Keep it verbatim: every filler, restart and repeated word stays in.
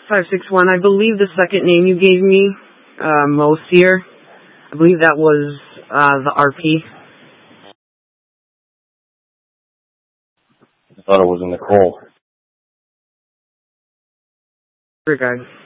five six one. I believe the second name you gave me, uh, Mosier, I believe that was uh, the R P. I thought it was Nicole. Regard.